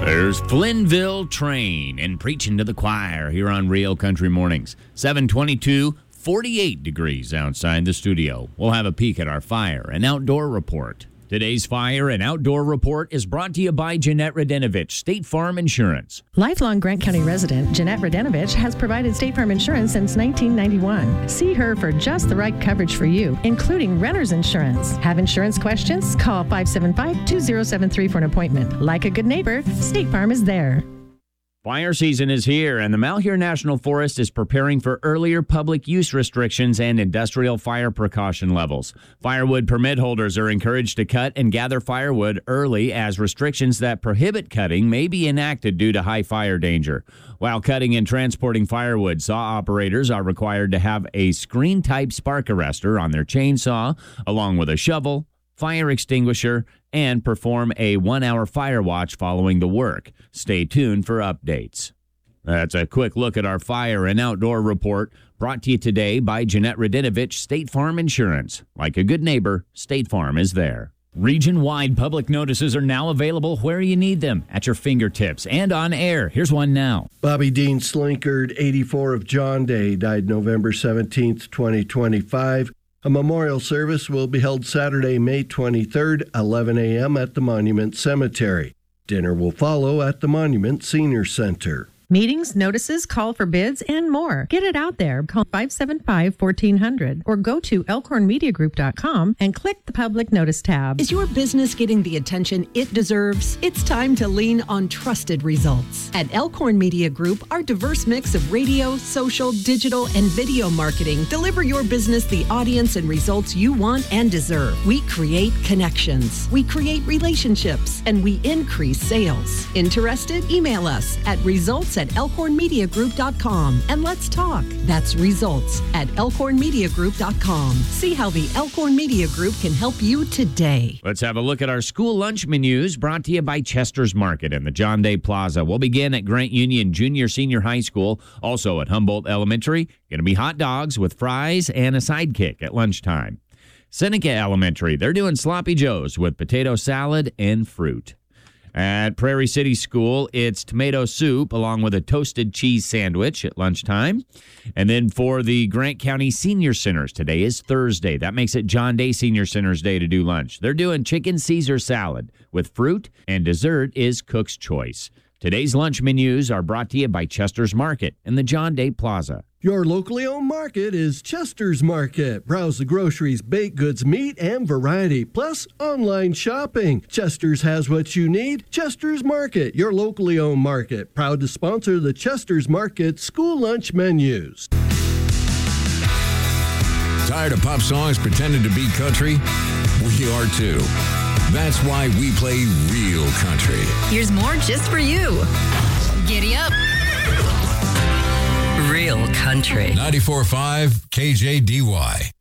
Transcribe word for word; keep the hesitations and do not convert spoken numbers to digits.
There's Flynnville Train and Preaching to the Choir here on Real Country Mornings. seven twenty-two, forty-eight degrees outside the studio. We'll have a peek at our fire and outdoor report. Today's Fire and Outdoor Report is brought to you by Jeanette Radinovich, State Farm Insurance. Lifelong Grant County resident Jeanette Radinovich has provided State Farm Insurance since nineteen ninety-one. See her for just the right coverage for you, including renter's insurance. Have insurance questions? Call five seven five, two zero seven three for an appointment. Like a good neighbor, State Farm is there. Fire season is here, and the Malheur National Forest is preparing for earlier public use restrictions and industrial fire precaution levels. Firewood permit holders are encouraged to cut and gather firewood early, as restrictions that prohibit cutting may be enacted due to high fire danger. While cutting and transporting firewood, saw operators are required to have a screen-type spark arrestor on their chainsaw, along with a shovel, fire extinguisher, and perform a one-hour fire watch following the work. Stay tuned for updates. That's a quick look at our fire and outdoor report, brought to you today by Jeanette Radinovich, State Farm Insurance. Like a good neighbor, State Farm is there. Region-wide public notices are now available where you need them, at your fingertips and on air. Here's one now. Bobby Dean Slinkard, eighty-four, of John Day, died November seventeenth, twenty twenty-five. A memorial service will be held Saturday, May twenty-third, eleven a.m. at the Monument Cemetery. Dinner will follow at the Monument Senior Center. Meetings, notices, call for bids, and more. Get it out there. Call five seven five, one four zero zero or go to elkhorn media group dot com and click the Public Notice tab. Is your business getting the attention it deserves? It's time to lean on trusted results. At Elkhorn Media Group, our diverse mix of radio, social, digital, and video marketing deliver your business the audience and results you want and deserve. We create connections, we create relationships, and we increase sales. Interested? Email us at results at elkhorn media group dot com and let's talk. That's results at elkhorn media group dot com. See how the Elkhorn Media Group can help you today. Let's have a look at our school lunch menus, brought to you by Chester's Market and the John Day Plaza. We'll begin at Grant Union Junior Senior High School, also at Humboldt Elementary. Going to be hot dogs with fries and a sidekick at lunchtime. Seneca Elementary, they're doing sloppy joes with potato salad and fruit. At Prairie City School, it's tomato soup along with a toasted cheese sandwich at lunchtime. And then for the Grant County Senior Centers, today is Thursday. That makes it John Day Senior Centers Day to do lunch. They're doing chicken Caesar salad with fruit, and dessert is Cook's Choice. Today's lunch menus are brought to you by Chester's Market and the John Day Plaza. Your locally owned market is Chester's Market. Browse the groceries, baked goods, meat, and variety, plus online shopping. Chester's has what you need. Chester's Market, your locally owned market. Proud to sponsor the Chester's Market school lunch menus. Tired of pop songs pretending to be country? We are too. That's why we play real country. Here's more just for you. Giddy up. Real country. ninety-four point five K J D Y.